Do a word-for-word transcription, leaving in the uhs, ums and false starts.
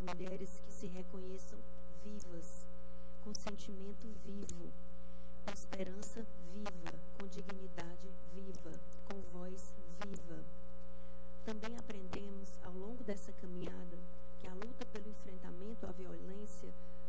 mulheres que se reconheçam vivas, com sentimento vivo, com esperança viva, com dignidade viva, com voz viva. Também aprendemos, ao longo dessa caminhada, que a luta pelo enfrentamento à violência